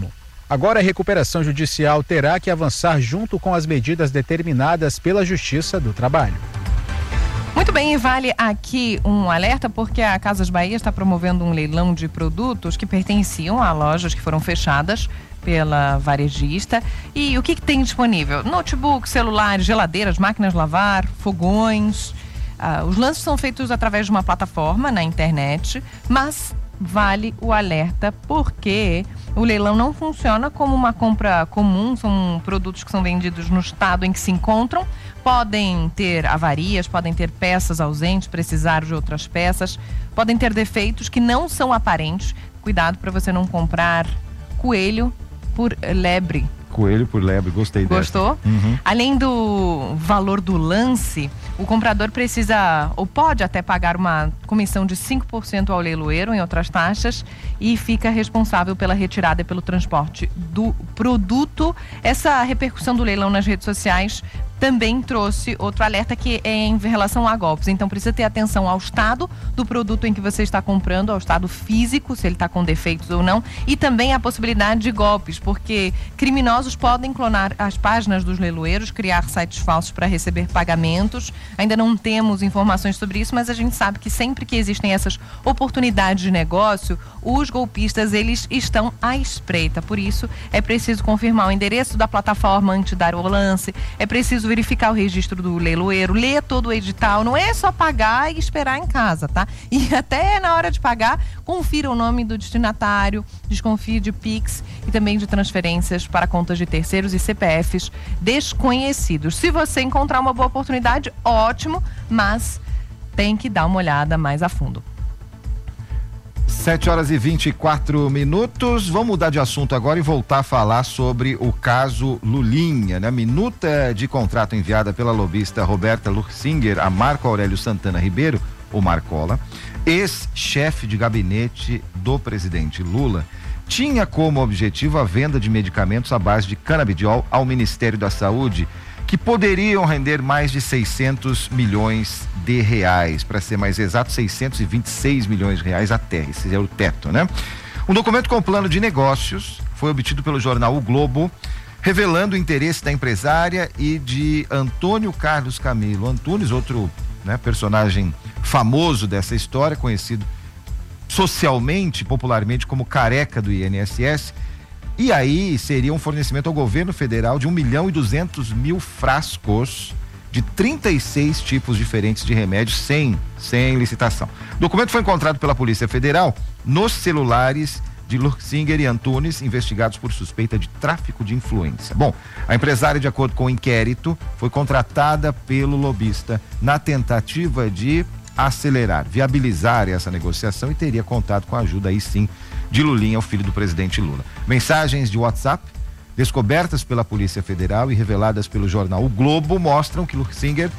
Agora a recuperação judicial terá que avançar junto com as medidas determinadas pela Justiça do Trabalho. Muito bem, e vale aqui um alerta porque a Casas Bahia está promovendo um leilão de produtos que pertenciam a lojas que foram fechadas pela varejista. E o que, que tem disponível? Notebook, celulares, geladeiras, máquinas de lavar, fogões. Ah, os lances são feitos através de uma plataforma na internet, mas vale o alerta porque o leilão não funciona como uma compra comum, são produtos que são vendidos no estado em que se encontram, podem ter avarias, podem ter peças ausentes, precisar de outras peças, podem ter defeitos que não são aparentes. Cuidado para você não comprar coelho por lebre. Coelho por lebre, gostei dessa. Gostou? Uhum. Além do valor do lance, o comprador precisa ou pode até pagar uma comissão de cinco por cento ao leiloeiro em outras taxas e fica responsável pela retirada e pelo transporte do produto. Essa repercussão do leilão nas redes sociais também trouxe outro alerta que é em relação a golpes. Então precisa ter atenção ao estado do produto em que você está comprando, ao estado físico, se ele está com defeitos ou não, e também a possibilidade de golpes, porque criminosos podem clonar as páginas dos leiloeiros, criar sites falsos para receber pagamentos. Ainda não temos informações sobre isso, mas a gente sabe que sempre que existem essas oportunidades de negócio, os golpistas, eles estão à espreita. Por isso, é preciso confirmar o endereço da plataforma antes de dar o lance, é preciso verificar o registro do leiloeiro, ler todo o edital, não é só pagar e esperar em casa, tá? E até na hora de pagar, confira o nome do destinatário, desconfie de Pix e também de transferências para contas de terceiros e C P Fs desconhecidos. Se você encontrar uma boa oportunidade, ótimo, mas tem que dar uma olhada mais a fundo. sete horas e vinte e quatro minutos. Vamos mudar de assunto agora e voltar a falar sobre o caso Lulinha, né? Minuta de contrato enviada pela lobista Roberta Luchsinger a Marco Aurélio Santana Ribeiro, o Marcola, ex-chefe de gabinete do presidente Lula, tinha como objetivo a venda de medicamentos à base de canabidiol ao Ministério da Saúde, que poderiam render mais de seiscentos milhões de reais, para ser mais exato, seiscentos e vinte e seis milhões de reais até, esse é o teto, né? Um documento com plano de negócios foi obtido pelo jornal O Globo, revelando o interesse da empresária e de Antônio Carlos Camilo Antunes, outro, né, personagem famoso dessa história, conhecido socialmente, popularmente como Careca do I N S S. E aí seria um fornecimento ao governo federal de um milhão e duzentos mil frascos de trinta e seis tipos diferentes de remédios sem, sem licitação. O documento foi encontrado pela Polícia Federal nos celulares de Luchsinger e Antunes, investigados por suspeita de tráfico de influência. Bom, a empresária, de acordo com o inquérito, foi contratada pelo lobista na tentativa de acelerar, viabilizar essa negociação e teria contado com a ajuda aí sim de Lulinha, o filho do presidente Lula. Mensagens de WhatsApp descobertas pela Polícia Federal e reveladas pelo jornal O Globo mostram que Luchsinger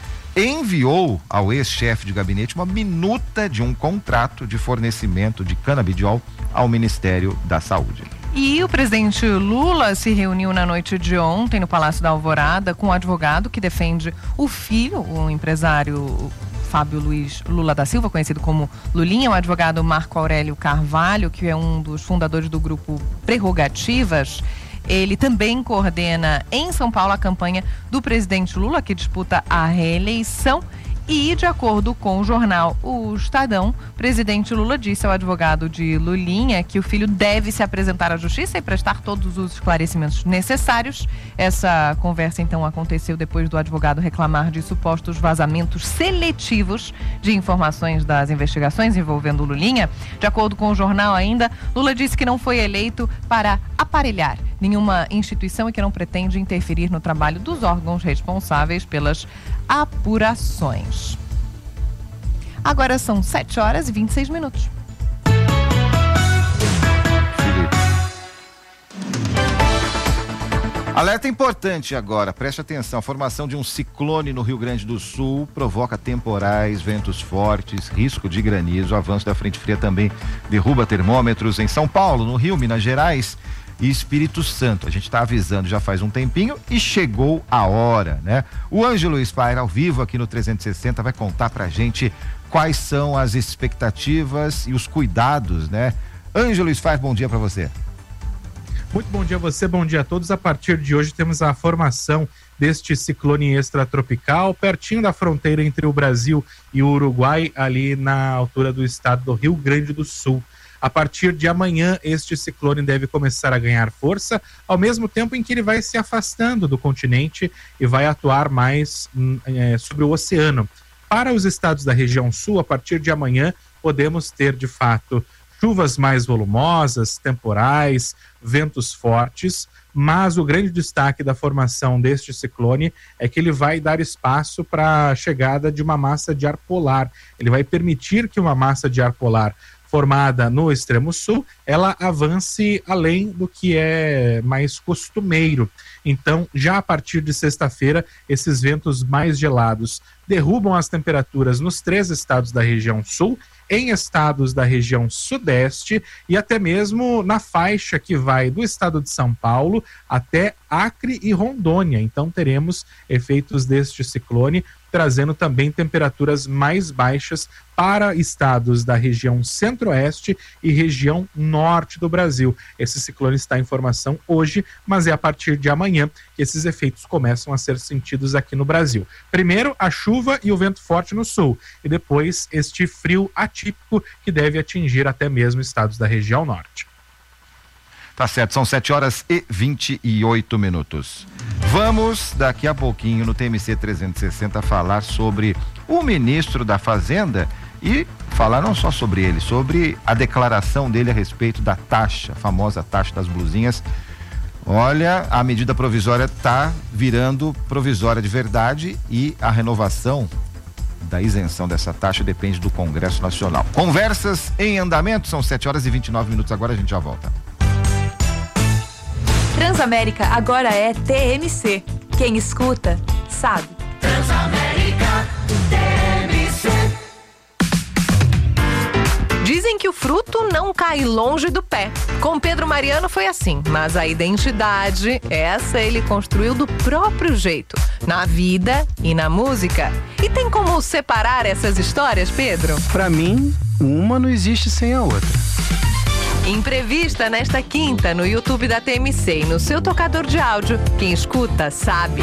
enviou ao ex-chefe de gabinete uma minuta de um contrato de fornecimento de canabidiol ao Ministério da Saúde. E o presidente Lula se reuniu na noite de ontem no Palácio da Alvorada com um advogado que defende o filho, o empresário Fábio Luiz Lula da Silva, conhecido como Lulinha, o advogado Marco Aurélio Carvalho, que é um dos fundadores do grupo Prerrogativas. Ele também coordena em São Paulo a campanha do presidente Lula, que disputa a reeleição. E, de acordo com o jornal O Estadão, o presidente Lula disse ao advogado de Lulinha que o filho deve se apresentar à justiça e prestar todos os esclarecimentos necessários. Essa conversa, então, aconteceu depois do advogado reclamar de supostos vazamentos seletivos de informações das investigações envolvendo Lulinha. De acordo com o jornal ainda, Lula disse que não foi eleito para aparelhar nenhuma instituição e que não pretende interferir no trabalho dos órgãos responsáveis pelas apurações. Agora são sete horas e vinte e seis minutos. Alerta importante agora, preste atenção, a formação de um ciclone no Rio Grande do Sul provoca temporais, ventos fortes, risco de granizo, o avanço da frente fria também derruba termômetros em São Paulo, no Rio, Minas Gerais e Espírito Santo. A gente está avisando já faz um tempinho e chegou a hora, né? O Ângelo Spire, ao vivo aqui no trezentos e sessenta, vai contar pra gente quais são as expectativas e os cuidados, né? Ângelo Spire, bom dia para você. Muito bom dia a você, bom dia a todos. A partir de hoje temos a formação deste ciclone extratropical pertinho da fronteira entre o Brasil e o Uruguai, ali na altura do estado do Rio Grande do Sul. A partir de amanhã, este ciclone deve começar a ganhar força, ao mesmo tempo em que ele vai se afastando do continente e vai atuar mais é, sobre o oceano. Para os estados da região sul, a partir de amanhã, podemos ter, de fato, chuvas mais volumosas, temporais, ventos fortes, mas o grande destaque da formação deste ciclone é que ele vai dar espaço para a chegada de uma massa de ar polar. Ele vai permitir que uma massa de ar polar formada no extremo sul, ela avance além do que é mais costumeiro. Então, já a partir de sexta-feira, esses ventos mais gelados derrubam as temperaturas nos três estados da região sul, em estados da região sudeste e até mesmo na faixa que vai do estado de São Paulo até Acre e Rondônia. Então teremos efeitos deste ciclone trazendo também temperaturas mais baixas para estados da região centro-oeste e região norte do Brasil. Esse ciclone está em formação hoje, mas é a partir de amanhã que esses efeitos começam a ser sentidos aqui no Brasil. Primeiro, a chuva e o vento forte no sul, e depois este frio atípico que deve atingir até mesmo estados da região norte. Tá certo, são sete horas e vinte e oito minutos. Vamos daqui a pouquinho no T M C trezentos e sessenta falar sobre o ministro da Fazenda e falar não só sobre ele, sobre a declaração dele a respeito da taxa, a famosa taxa das blusinhas. Olha, a medida provisória tá virando provisória de verdade e a renovação da isenção dessa taxa depende do Congresso Nacional. Conversas em andamento, são sete horas e vinte e nove minutos, agora a gente já volta. Transamérica agora é T M C. Quem escuta, sabe. Transamérica, T M C. Dizem que o fruto não cai longe do pé. Com Pedro Mariano foi assim, mas a identidade, essa ele construiu do próprio jeito, na vida e na música. E tem como separar essas histórias, Pedro? Pra mim, uma não existe sem a outra. Entrevista nesta quinta no YouTube da T M C e no seu tocador de áudio. Quem escuta, sabe.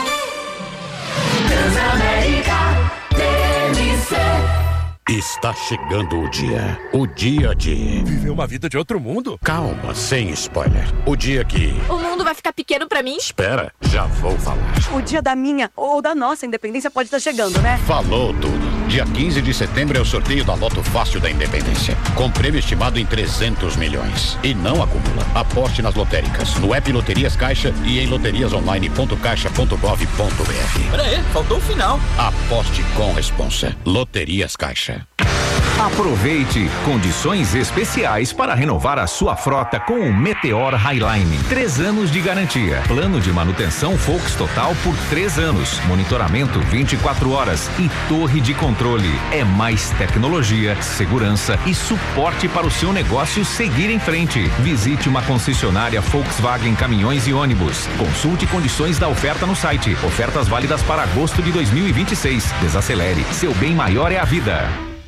Transamérica, T M C. Está chegando o dia. O dia de... Viver uma vida de outro mundo? Calma, sem spoiler. O dia que... O mundo vai ficar pequeno pra mim? Espera, já vou falar. O dia da minha ou da nossa independência pode estar chegando, né? Falou tudo. Dia quinze de setembro é o sorteio da Loto Fácil da Independência. Com prêmio estimado em trezentos milhões. E não acumula. Aposte nas lotéricas, no app Loterias Caixa e em loterias online ponto caixa ponto gov ponto br. Pera aí, faltou o final. Aposte com responsa. Loterias Caixa. Aproveite condições especiais para renovar a sua frota com o Meteor Highline. Três anos de garantia. Plano de manutenção Volks Total por três anos. Monitoramento vinte e quatro horas e torre de controle. É mais tecnologia, segurança e suporte para o seu negócio seguir em frente. Visite uma concessionária Volkswagen Caminhões e Ônibus. Consulte condições da oferta no site. Ofertas válidas para agosto de dois mil e vinte e seis. Desacelere. Seu bem maior é a vida.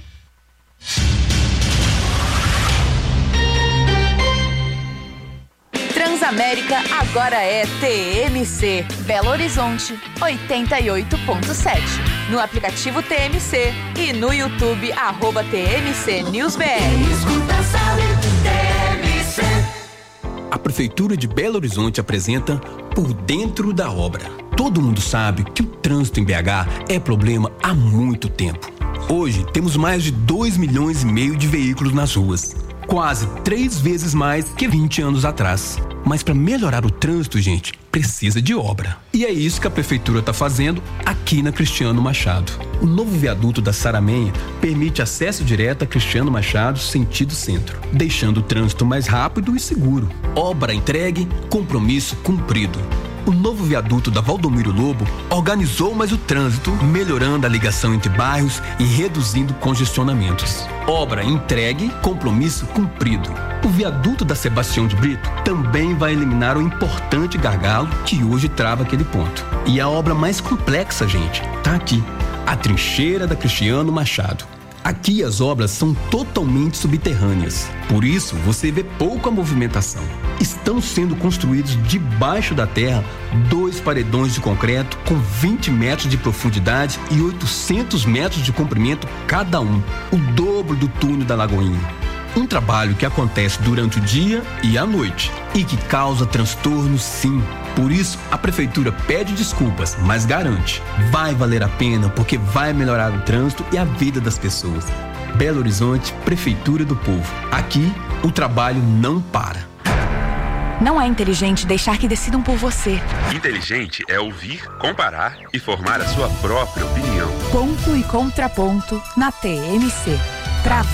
Transamérica agora é T M C. Belo Horizonte, oitenta e oito ponto sete. No aplicativo T M C e no YouTube, arroba T M C News B R. Escuta, sabe, T M C. A Prefeitura de Belo Horizonte apresenta Por Dentro da Obra. Todo mundo sabe que o trânsito em B H é problema há muito tempo. Hoje temos mais de dois milhões e meio de veículos nas ruas. Quase três vezes mais que vinte anos atrás. Mas para melhorar o trânsito, gente, precisa de obra. E é isso que a Prefeitura está fazendo aqui na Cristiano Machado. O novo viaduto da Saramenha permite acesso direto a Cristiano Machado, sentido centro, deixando o trânsito mais rápido e seguro. Obra entregue, compromisso cumprido. O novo viaduto da Valdomiro Lobo organizou mais o trânsito, melhorando a ligação entre bairros e reduzindo congestionamentos. Obra entregue, compromisso cumprido. O viaduto da Sebastião de Brito também vai eliminar o importante gargalo que hoje trava aquele ponto. E a obra mais complexa, gente, tá aqui. A trincheira da Cristiano Machado. Aqui as obras são totalmente subterrâneas. Por isso, você vê pouca movimentação. Estão sendo construídos debaixo da terra dois paredões de concreto com vinte metros de profundidade e oitocentos metros de comprimento cada um, o dobro do túnel da Lagoinha. Um trabalho que acontece durante o dia e à noite e que causa transtorno, sim. Por isso, a prefeitura pede desculpas, mas garante, vai valer a pena porque vai melhorar o trânsito e a vida das pessoas. Belo Horizonte, Prefeitura do Povo. Aqui, o trabalho não para. Não é inteligente deixar que decidam por você. Inteligente é ouvir, comparar e formar a sua própria opinião. Ponto e contraponto na T M C. Pra